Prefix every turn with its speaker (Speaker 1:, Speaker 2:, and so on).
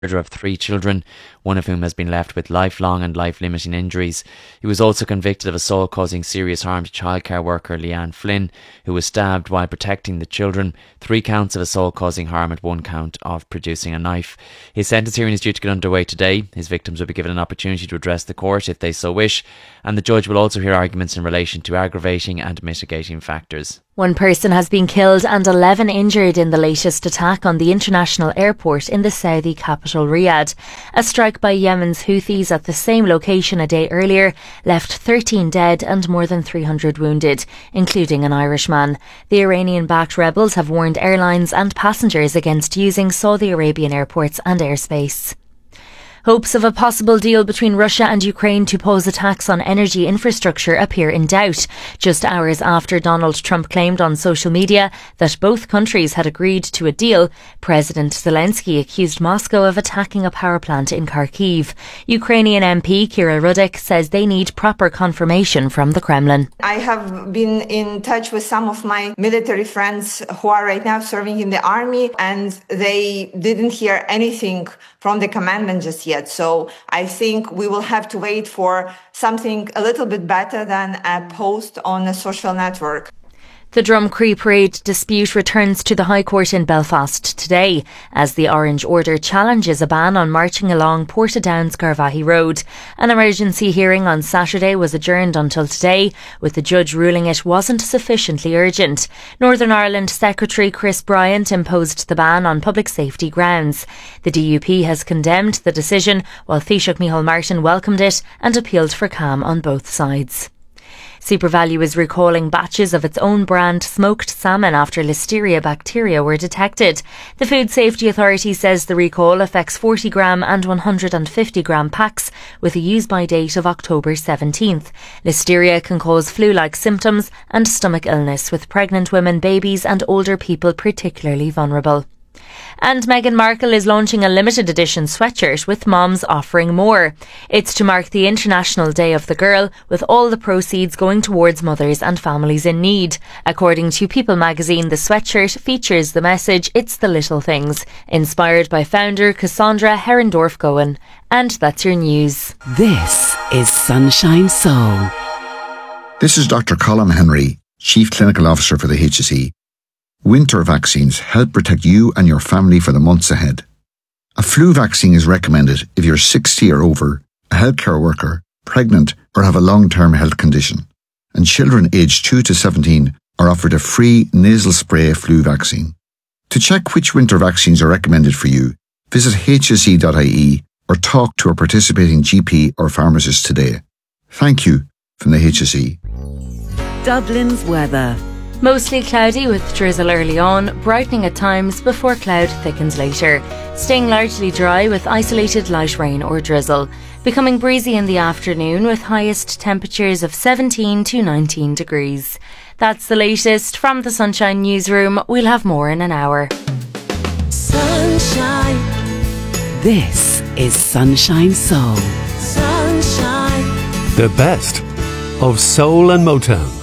Speaker 1: murder of 3 children, one of whom has been left with lifelong and life-limiting injuries. He was also convicted of assault causing serious harm to childcare worker Leanne Flynn, who was stabbed while protecting the children, 3 counts of assault causing harm and 1 count of producing a knife. His sentence hearing is due to get underway today. His victims will be given an opportunity to address the court if they so wish, and the judge will also hear arguments in relation to aggravating and mitigating factors.
Speaker 2: 1 person has been killed and 11 injured in the latest attack on the international airport in the Saudi capital Riyadh. A strike by Yemen's Houthis at the same location a day earlier left 13 dead and more than 300 wounded, including an Irishman. The Iranian-backed rebels have warned airlines and passengers against using Saudi Arabian airports and airspace. Hopes of a possible deal between Russia and Ukraine to pause attacks on energy infrastructure appear in doubt, just hours after Donald Trump claimed on social media that both countries had agreed to a deal. President Zelensky accused Moscow of attacking a power plant in Kharkiv. Ukrainian MP Kira Rudik says they need proper confirmation from the Kremlin.
Speaker 3: I have been in touch with some of my military friends who are right now serving in the army, and they didn't hear anything from the commandment just yet. So I think we will have to wait for something a little bit better than a post on a social network.
Speaker 2: The Drumcree Parade dispute returns to the High Court in Belfast today as the Orange Order challenges a ban on marching along Portadown-Scarvahy Road. An emergency hearing on Saturday was adjourned until today, with the judge ruling it wasn't sufficiently urgent. Northern Ireland Secretary Chris Bryant imposed the ban on public safety grounds. The DUP has condemned the decision, while Taoiseach Micheál Martin welcomed it and appealed for calm on both sides. SuperValu is recalling batches of its own brand smoked salmon after Listeria bacteria were detected. The Food Safety Authority says the recall affects 40 gram and 150 gram packs with a use-by date of October 17th. Listeria can cause flu-like symptoms and stomach illness, with pregnant women, babies and older people particularly vulnerable. And Meghan Markle is launching a limited edition sweatshirt with Moms Offering More. It's to mark the International Day of the Girl, with all the proceeds going towards mothers and families in need. According to People magazine, the sweatshirt features the message "It's the little things," inspired by founder Cassandra Herendorf-Gowen. And that's your news.
Speaker 4: This is Sunshine Soul.
Speaker 5: This is Dr. Colm Henry, Chief Clinical Officer for the HSE. Winter vaccines help protect you and your family for the months ahead. A flu vaccine is recommended if you're 60 or over, a healthcare worker, pregnant or have a long-term health condition. And children aged 2 to 17 are offered a free nasal spray flu vaccine. To check which winter vaccines are recommended for you, visit hse.ie or talk to a participating GP or pharmacist today. Thank you from the HSE.
Speaker 4: Dublin's weather.
Speaker 2: Mostly cloudy with drizzle early on, brightening at times before cloud thickens later. Staying largely dry with isolated light rain or drizzle. Becoming breezy in the afternoon with highest temperatures of 17 to 19 degrees. That's the latest from the Sunshine Newsroom. We'll have more in an hour.
Speaker 4: Sunshine. This is Sunshine Soul.
Speaker 6: Sunshine. The best of soul and Motown.